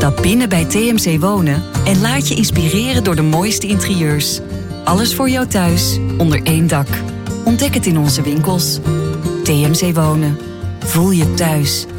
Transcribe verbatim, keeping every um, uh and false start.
Stap binnen bij T M C Wonen en laat je inspireren door de mooiste interieurs. Alles voor jou thuis, onder één dak. Ontdek het in onze winkels. T M C Wonen. Voel je thuis.